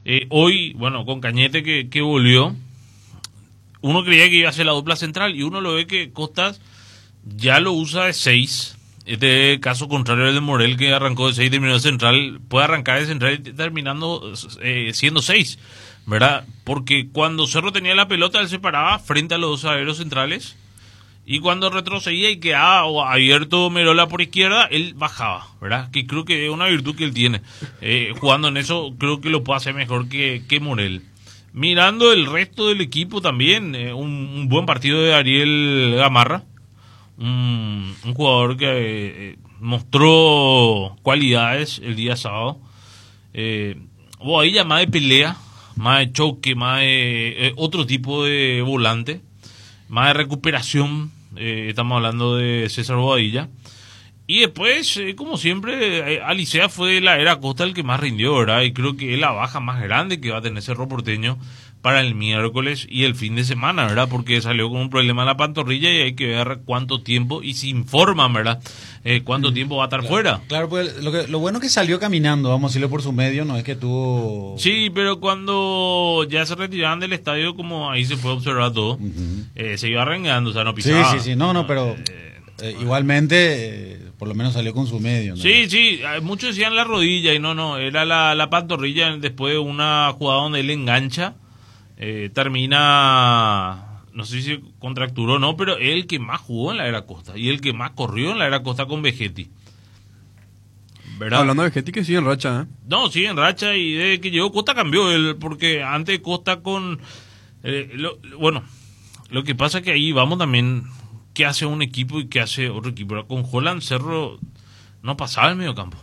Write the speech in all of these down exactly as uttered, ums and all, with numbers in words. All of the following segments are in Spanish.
Eh, hoy, bueno, con Cañete que, que volvió, uno creía que iba a ser la dupla central y uno lo ve que Costas ya lo usa de seis. Este caso contrario al de Morel, que arrancó de seis y terminó de central, puede arrancar de central y terminando eh, siendo seis, ¿verdad? Porque cuando Cerro tenía la pelota, él se paraba frente a los dos zagueros centrales, y cuando retrocedía y quedaba abierto Merola por izquierda, él bajaba, ¿verdad? Que creo que es una virtud que él tiene. Eh, jugando en eso, creo que lo puede hacer mejor que, que Morel. Mirando el resto del equipo también, eh, un, un buen partido de Ariel Gamarra. Un, un jugador que eh, mostró cualidades el día sábado. Eh, hubo ahí ya más de pelea, más de choque, más de eh, otro tipo de volante, más de recuperación. Eh, estamos hablando de César Bobadilla. Y después, eh, como siempre, eh, Alicea fue la era Costa el que más rindió, ¿verdad? Y creo que es la baja más grande que va a tener Cerro Porteño para el miércoles y el fin de semana, ¿verdad? Porque salió con un problema en la pantorrilla y hay que ver cuánto tiempo, y se informan, ¿verdad? Eh, cuánto mm, tiempo va a estar claro, fuera. Claro, pues lo, que, lo bueno es que salió caminando, vamos a decirlo por su medio, no es que tuvo... Sí, pero cuando ya se retiraban del estadio, como ahí se puede observar todo, uh-huh. eh, se iba arrengando, o sea, no pisaba. Sí, sí, sí, no, no, pero eh, eh, igualmente... Eh, por lo menos salió con su medio, ¿no? Sí, sí, muchos decían la rodilla y no, no, era la, la pantorrilla después de una jugada donde él engancha, eh, termina, no sé si contracturó o no, pero es el que más jugó en la era Costa y el que más corrió en la era Costa con Vegetti. ¿Verdad? Hablando de Vegetti, que sigue en racha, ¿eh? No, sigue en racha, y desde que llegó Costa cambió, él, porque antes Costa con... Eh, lo, bueno, lo que pasa es que ahí vamos también... ¿Qué hace un equipo y qué hace otro equipo? Con Holland, Cerro no pasaba el medio campo.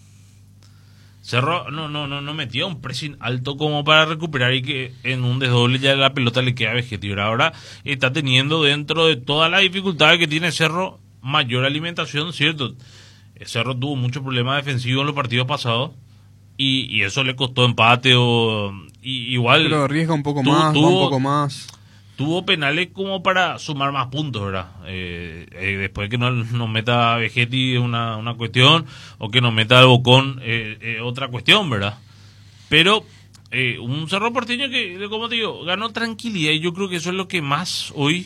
Cerro no, no, no, no metía un pressing alto como para recuperar y que en un desdoble ya la pelota le queda a Vegetti. Ahora está teniendo, dentro de todas las dificultades que tiene Cerro, mayor alimentación, ¿cierto? Cerro tuvo muchos problemas defensivos en los partidos pasados y, y eso le costó empate o y, igual. Pero arriesga un poco tu, más, tuvo, va un poco más. Tuvo penales como para sumar más puntos, ¿verdad? Eh, eh, después que no nos meta Vegetti una, una cuestión, o que nos meta el Bocón eh, eh, otra cuestión, ¿verdad? Pero eh, un Cerro Porteño que, como te digo, ganó tranquilidad, y yo creo que eso es lo que más hoy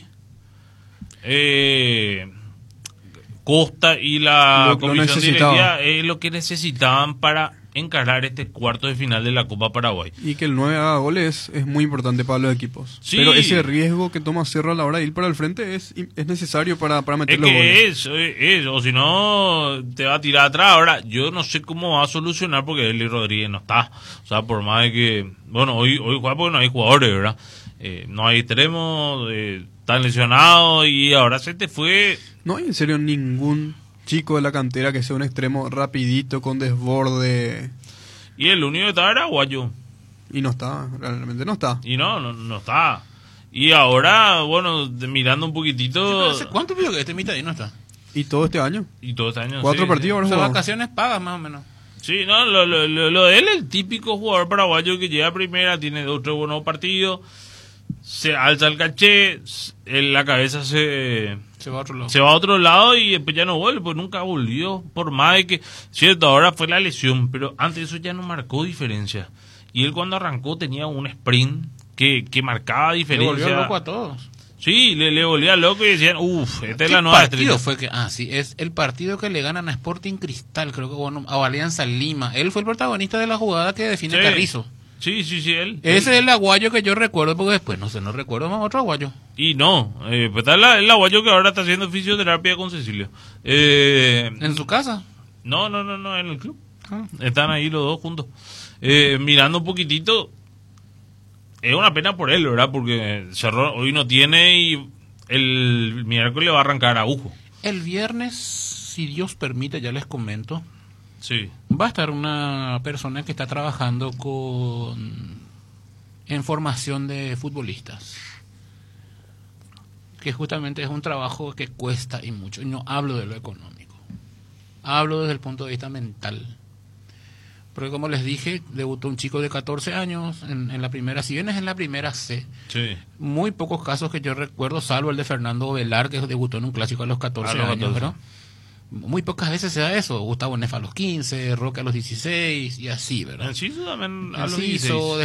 eh, Costa y la lo, comisión lo directiva es lo que necesitaban para encarar este cuarto de final de la Copa Paraguay. Y que el nueve haga goles es muy importante para los equipos. Sí. Pero ese riesgo que toma Cerro a la hora de ir para el frente es, es necesario para, para meter es los que goles. Es, es, o si no, te va a tirar atrás. Ahora, yo no sé cómo va a solucionar porque Eli Rodríguez no está. O sea, por más de que... Bueno, hoy, hoy juega porque no hay jugadores, ¿verdad? Eh, no hay extremos, eh, están lesionados y ahora se te fue... No hay en serio ningún... chico de la cantera que sea un extremo rapidito, con desborde. Y el único que estaba era Guayo. Y no está, realmente no está. Y no, no, no está. Y ahora, bueno, mirando un poquitito... ¿Hace cuánto pido que este mitad ahí no está? Y todo este año. Y todo este año, Cuatro sí, partidos. Sí. O sea, vacaciones pagas más o menos. Sí, no, lo, lo, lo, lo de él es el típico jugador paraguayo que llega a primera, tiene dos o tres buenos partidos, se alza el caché, en la cabeza se... Se va a otro lado. Se va a otro lado y después ya no vuelve, pues nunca volvió. Por más de que, cierto, ahora fue la lesión, pero antes eso ya no marcó diferencia. Y él cuando arrancó tenía un sprint que, que marcaba diferencia. Le volvió loco a todos. Sí, le, le volvía loco y decían, uff, esta es la nueva partido fue que Ah, sí, es el partido que le ganan a Sporting Cristal, creo que bueno, a Alianza Lima. Él fue el protagonista de la jugada que define sí. Carrizo. Sí, sí, sí, él. Ese él. es el aguayo que yo recuerdo, porque después no sé, no recuerdo más otro aguayo. Y no, eh, pues está el, el aguayo que ahora está haciendo fisioterapia con Cecilio. Eh, ¿En su casa? No, no, no, no, en el club. Ah. Están ahí los dos juntos. Eh, mirando un poquitito, es una pena por él, ¿verdad? Porque Cerro hoy no tiene y el miércoles va a arrancar a Ujo. El viernes, si Dios permite, ya les comento. Sí. Va a estar una persona que está trabajando con en formación de futbolistas, que justamente es un trabajo que cuesta y mucho, y no hablo de lo económico, hablo desde el punto de vista mental, porque como les dije, debutó un chico de catorce años en, en la primera, si bien es en la primera C, sí. Muy pocos casos que yo recuerdo, salvo el de Fernando Velar, que debutó en un clásico a los catorce a los años, ¿verdad? Muy pocas veces se da eso. Gustavo Nefa a los quince, Roque a los dieciséis y así, ¿verdad? Enciso también a los Enciso, dieciséis.